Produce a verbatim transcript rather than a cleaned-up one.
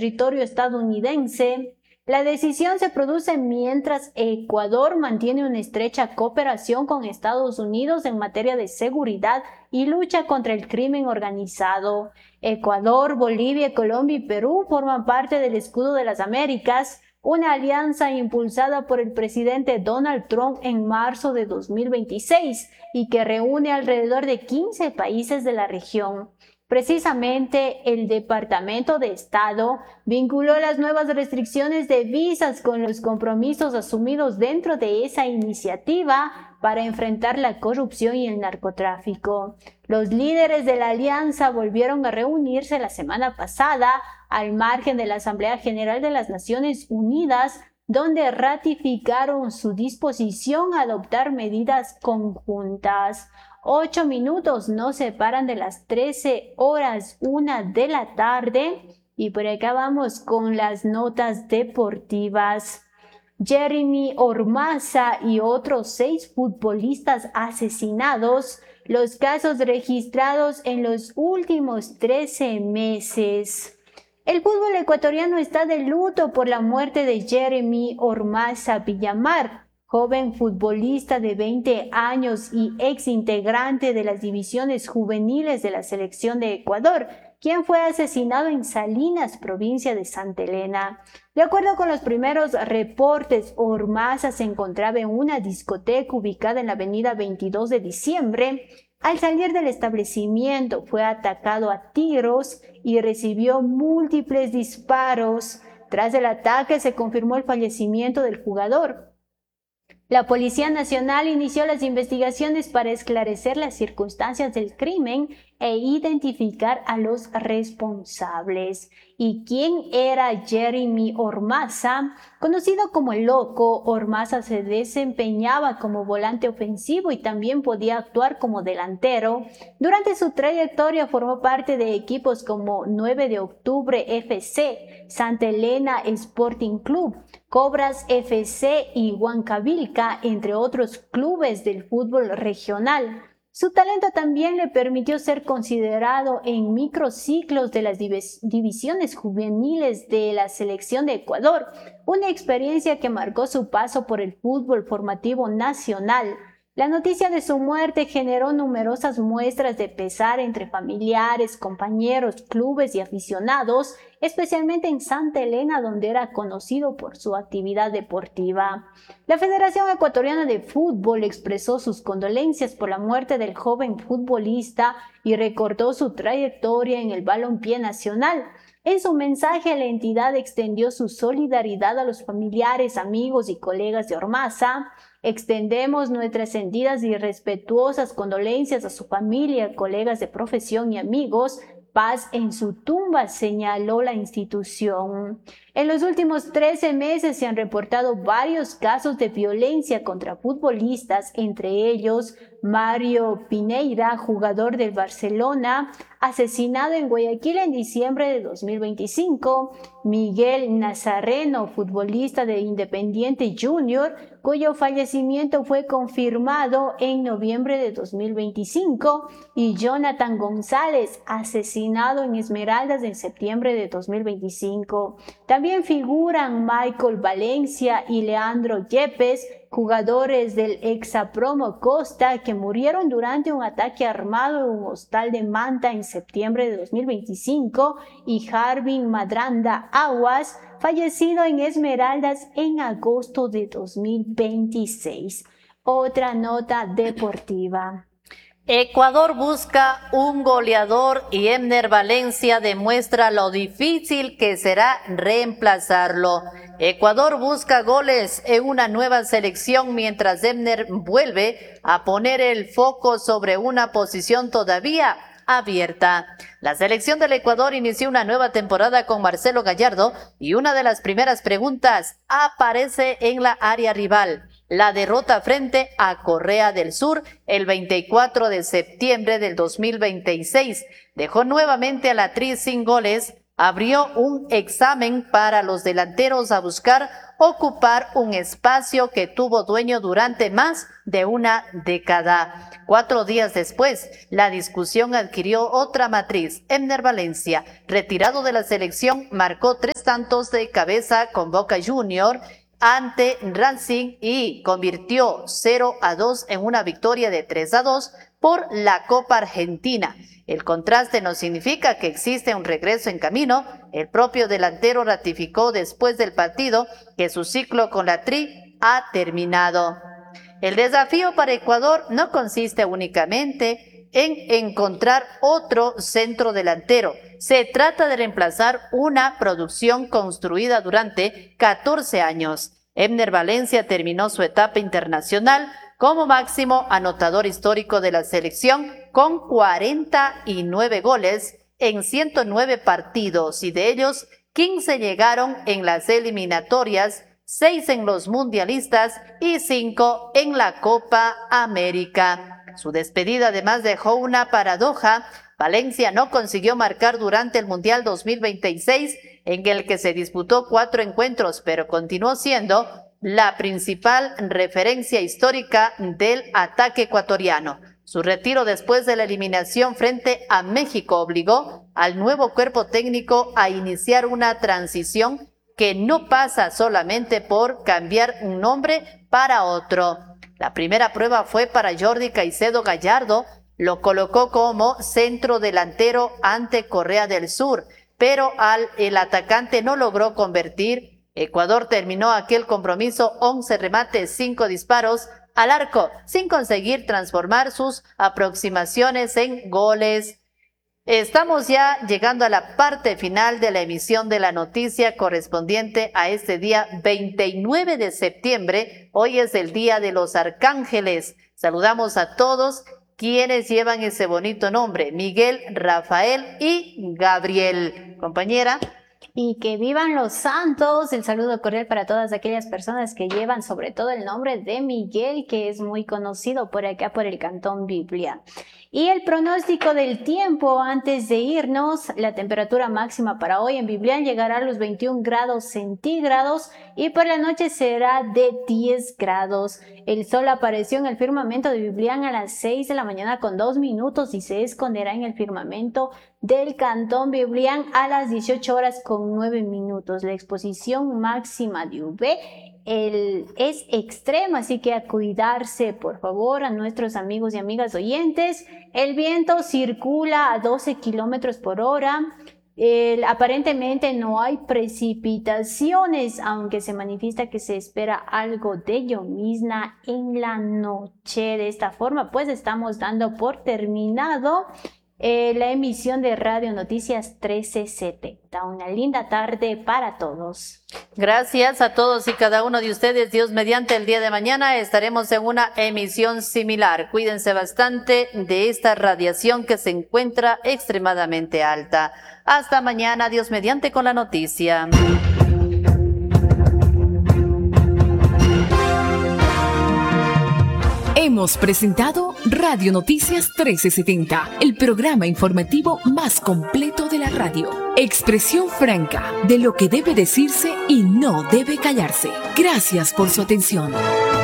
territorio estadounidense. La decisión se produce mientras Ecuador mantiene una estrecha cooperación con Estados Unidos en materia de seguridad y lucha contra el crimen organizado. Ecuador, Bolivia, Colombia y Perú forman parte del Escudo de las Américas, una alianza impulsada por el presidente Donald Trump en marzo de dos mil veintiséis y que reúne alrededor de quince países de la región. Precisamente, el Departamento de Estado vinculó las nuevas restricciones de visas con los compromisos asumidos dentro de esa iniciativa para enfrentar la corrupción y el narcotráfico. Los líderes de la alianza volvieron a reunirse la semana pasada al margen de la Asamblea General de las Naciones Unidas, donde ratificaron su disposición a adoptar medidas conjuntas. Ocho minutos nos separan de las trece horas una de la tarde y por acá vamos con las notas deportivas. Jeremy Ormaza y otros seis futbolistas asesinados, los casos registrados en los últimos trece meses. El fútbol ecuatoriano está de luto por la muerte de Jeremy Ormaza Villamar, joven futbolista de veinte años y ex integrante de las divisiones juveniles de la selección de Ecuador, quien fue asesinado en Salinas, provincia de Santa Elena. De acuerdo con los primeros reportes, Ormaza se encontraba en una discoteca ubicada en la avenida veintidós de diciembre. Al salir del establecimiento fue atacado a tiros y recibió múltiples disparos. Tras el ataque se confirmó el fallecimiento del jugador. La Policía Nacional inició las investigaciones para esclarecer las circunstancias del crimen e identificar a los responsables. ¿Y quién era Jeremy Ormaza? Conocido como el Loco, Ormaza se desempeñaba como volante ofensivo y también podía actuar como delantero. Durante su trayectoria formó parte de equipos como nueve de octubre F C, Santa Elena Sporting Club, Cobras F C y Huancavilca, entre otros clubes del fútbol regional. Su talento también le permitió ser considerado en microciclos de las divisiones juveniles de la selección de Ecuador, una experiencia que marcó su paso por el fútbol formativo nacional. La noticia de su muerte generó numerosas muestras de pesar entre familiares, compañeros, clubes y aficionados, especialmente en Santa Elena, donde era conocido por su actividad deportiva. La Federación Ecuatoriana de Fútbol expresó sus condolencias por la muerte del joven futbolista y recordó su trayectoria en el balompié nacional. En su mensaje, la entidad extendió su solidaridad a los familiares, amigos y colegas de Ormaza. Extendemos nuestras sentidas y respetuosas condolencias a su familia, colegas de profesión y amigos. Paz en su tumba, señaló la institución. En los últimos trece meses se han reportado varios casos de violencia contra futbolistas, entre ellos Mario Pineira, jugador del Barcelona, asesinado en Guayaquil en diciembre de dos mil veinticinco, Miguel Nazareno, futbolista de Independiente Junior, cuyo fallecimiento fue confirmado en noviembre de dos mil veinticinco, y Jonathan González, asesinado en Esmeraldas en septiembre de dos mil veinticinco. También figuran Michael Valencia y Leandro Yepes, jugadores del Exapromo Costa, que murieron durante un ataque armado en un hostal de Manta en septiembre de dos mil veinticinco, y Harvin Madranda Aguas, fallecido en Esmeraldas en agosto de dos mil veintiséis. Otra nota deportiva. Ecuador busca un goleador y Emner Valencia demuestra lo difícil que será reemplazarlo. Ecuador busca goles en una nueva selección mientras Emner vuelve a poner el foco sobre una posición todavía abierta. La selección del Ecuador inició una nueva temporada con Marcelo Gallardo y una de las primeras preguntas aparece en la área rival. La derrota frente a Corea del Sur el veinticuatro de septiembre del dos mil veintiséis dejó nuevamente a la Tri sin goles. Abrió un examen para los delanteros a buscar ocupar un espacio que tuvo dueño durante más de una década. Cuatro días después, la discusión adquirió otra matriz. Emner Valencia, retirado de la selección, marcó tres tres tantos de cabeza con Boca Junior ante Racing y convirtió cero a dos en una victoria de tres a dos por la Copa Argentina. El contraste no significa que existe un regreso en camino. El propio delantero ratificó después del partido que su ciclo con la Tri ha terminado. El desafío para Ecuador no consiste únicamente en encontrar otro centro delantero. Se trata de reemplazar una producción construida durante catorce años. Emner Valencia terminó su etapa internacional como máximo anotador histórico de la selección con cuarenta y nueve goles en ciento nueve partidos y de ellos quince llegaron en las eliminatorias, seis en los mundialistas y cinco en la Copa América. Su despedida además dejó una paradoja. Valencia no consiguió marcar durante el Mundial dos mil veintiséis, en el que se disputó cuatro encuentros, pero continuó siendo la principal referencia histórica del ataque ecuatoriano. Su retiro después de la eliminación frente a México obligó al nuevo cuerpo técnico a iniciar una transición que no pasa solamente por cambiar un nombre para otro. La primera prueba fue para Jordi Caicedo Gallardo, lo colocó como centro delantero ante Corea del Sur, pero al el atacante no logró convertir. Ecuador terminó aquel compromiso once remates, cinco disparos al arco, sin conseguir transformar sus aproximaciones en goles. Estamos ya llegando a la parte final de la emisión de la noticia correspondiente a este día veintinueve de septiembre. Hoy es el Día de los Arcángeles. Saludamos a todos quienes llevan ese bonito nombre: Miguel, Rafael y Gabriel. Compañera. Y que vivan los santos. El saludo cordial para todas aquellas personas que llevan sobre todo el nombre de Miguel, que es muy conocido por acá por el Cantón Biblia. Y el pronóstico del tiempo antes de irnos: la temperatura máxima para hoy en Biblián llegará a los veintiún grados centígrados y por la noche será de diez grados. El sol apareció en el firmamento de Biblián a las seis de la mañana con dos minutos y se esconderá en el firmamento del Cantón Biblián a las dieciocho horas con nueve minutos. La exposición máxima de U V el, es extrema, así que a cuidarse, por favor, a nuestros amigos y amigas oyentes. El viento circula a doce kilómetros por hora. El, aparentemente no hay precipitaciones, aunque se manifiesta que se espera algo de llovizna en la noche. De esta forma, pues estamos dando por terminado Eh, la emisión de Radio Noticias trece setenta. Una linda tarde para todos. Gracias a todos y cada uno de ustedes. Dios mediante, el día de mañana estaremos en una emisión similar. Cuídense bastante de esta radiación que se encuentra extremadamente alta. Hasta mañana, Dios mediante, con la noticia. Hemos presentado Radio Noticias trece setenta, el programa informativo más completo de la radio. Expresión franca de lo que debe decirse y no debe callarse. Gracias por su atención.